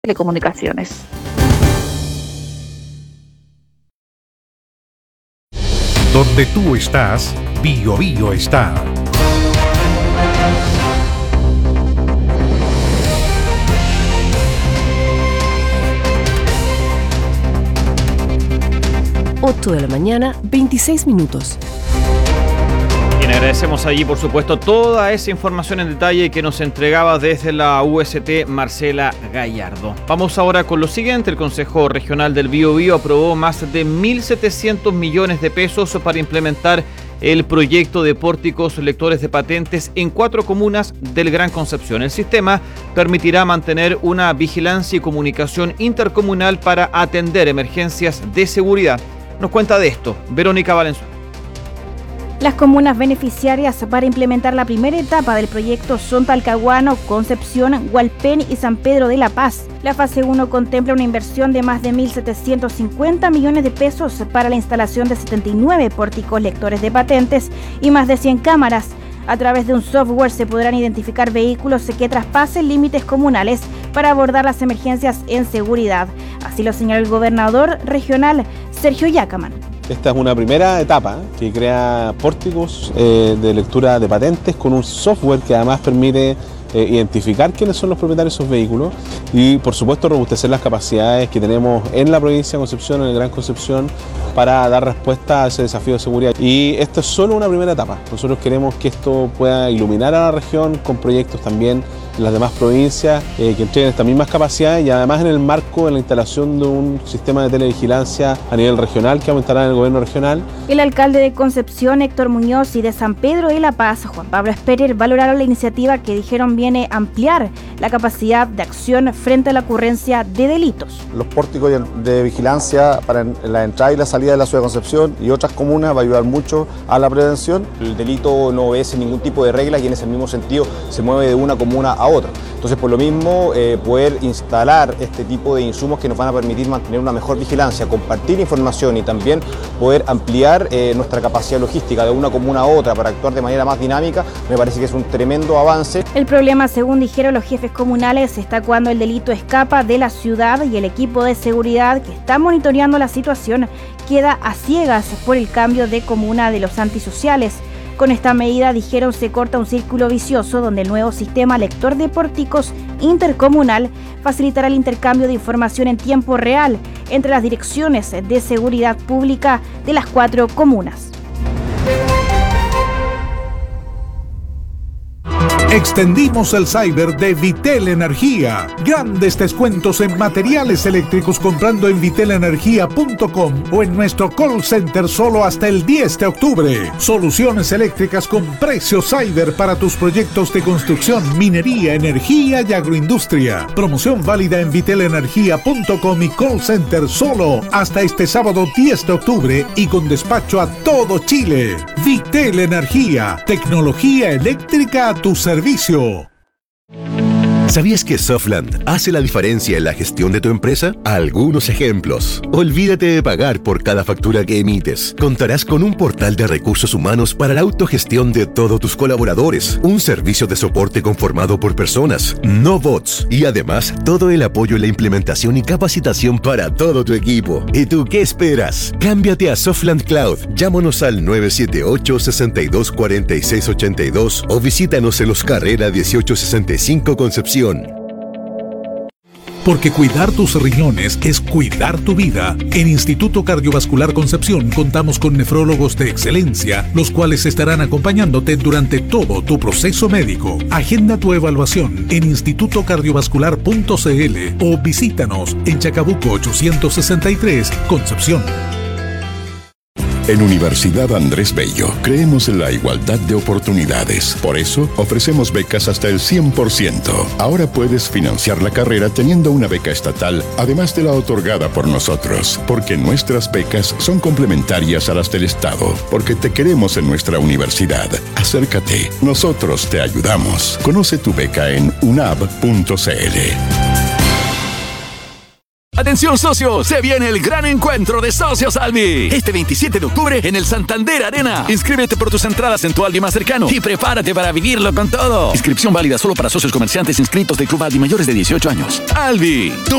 Telecomunicaciones. Donde tú estás, BioBio está. Ocho de la mañana, 26 minutos. Bien, agradecemos allí, por supuesto, toda esa información en detalle que nos entregaba desde la UST Marcela Gallardo. Vamos ahora con lo siguiente. El Consejo Regional del Biobío aprobó más de 1.700 millones de pesos para implementar el proyecto de pórticos lectores de patentes en 4 comunas del Gran Concepción. El sistema permitirá mantener una vigilancia y comunicación intercomunal para atender emergencias de seguridad. Nos cuenta de esto Verónica Valenzuela. Las comunas beneficiarias para implementar la primera etapa del proyecto son Talcahuano, Concepción, Hualpén y San Pedro de la Paz. La fase 1 contempla una inversión de más de 1.750 millones de pesos para la instalación de 79 pórticos lectores de patentes y más de 100 cámaras. A través de un software se podrán identificar vehículos que traspasen límites comunales para abordar las emergencias en seguridad. Así lo señaló el gobernador regional, Sergio Yacaman. Esta es una primera etapa que crea pórticos de lectura de patentes con un software que además permite identificar quiénes son los propietarios de esos vehículos y, por supuesto, robustecer las capacidades que tenemos en la provincia de Concepción, en el Gran Concepción, para dar respuesta a ese desafío de seguridad. Y esto es solo una primera etapa. Nosotros queremos que esto pueda iluminar a la región con proyectos también en las demás provincias que entreguen estas mismas capacidades y además en el marco de la instalación de un sistema de televigilancia a nivel regional que aumentará en el gobierno regional. El alcalde de Concepción, Héctor Muñoz, y de San Pedro de la Paz, Juan Pablo Esperer, valoraron la iniciativa que dijeron viene a ampliar la capacidad de acción frente a la ocurrencia de delitos. Los pórticos de vigilancia para la entrada y la salida de la ciudad de Concepción y otras comunas va a ayudar mucho a la prevención. El delito no obedece ningún tipo de reglas y en ese mismo sentido se mueve de una comuna a otra. Entonces, por lo mismo, poder instalar este tipo de insumos que nos van a permitir mantener una mejor vigilancia, compartir información y también poder ampliar nuestra capacidad logística de una comuna a otra para actuar de manera más dinámica, me parece que es un tremendo avance. El problema, según dijeron los jefes comunales, está cuando el delito escapa de la ciudad y el equipo de seguridad que está monitoreando la situación queda a ciegas por el cambio de comuna de los antisociales. Con esta medida, dijeron, se corta un círculo vicioso donde el nuevo sistema lector de pórticos intercomunal facilitará el intercambio de información en tiempo real entre las direcciones de seguridad pública de las 4 comunas. Extendimos el cyber de Vitel Energía. Grandes descuentos en materiales eléctricos comprando en vitelenergia.com o en nuestro call center solo hasta el 10 de octubre. Soluciones eléctricas con precio cyber para tus proyectos de construcción, minería, energía y agroindustria. Promoción válida en vitelenergia.com y call center solo hasta este sábado 10 de octubre y con despacho a todo Chile. Vitel Energía, tecnología eléctrica a tu servicio. ¿Sabías que Softland hace la diferencia en la gestión de tu empresa? Algunos ejemplos. Olvídate de pagar por cada factura que emites. Contarás con un portal de recursos humanos para la autogestión de todos tus colaboradores, un servicio de soporte conformado por personas, no bots, y además todo el apoyo en la implementación y capacitación para todo tu equipo. ¿Y tú qué esperas? Cámbiate a Softland Cloud. Llámanos al 978-624682 o visítanos en Los Carrera 1865 Concepción. Porque cuidar tus riñones es cuidar tu vida. En Instituto Cardiovascular Concepción contamos con nefrólogos de excelencia, los cuales estarán acompañándote durante todo tu proceso médico. Agenda tu evaluación en institutocardiovascular.cl o visítanos en Chacabuco 863, Concepción. En Universidad Andrés Bello creemos en la igualdad de oportunidades. Por eso ofrecemos becas hasta el 100%. Ahora puedes financiar la carrera teniendo una beca estatal, además de la otorgada por nosotros. Porque nuestras becas son complementarias a las del Estado. Porque te queremos en nuestra universidad. Acércate, nosotros te ayudamos. Conoce tu beca en unab.cl. Atención socios, se viene el gran encuentro de Socios Albi. Este 27 de octubre en el Santander Arena. Inscríbete por tus entradas en tu Albi más cercano y prepárate para vivirlo con todo. Inscripción válida solo para socios comerciantes inscritos del Club Albi mayores de 18 años. Albi,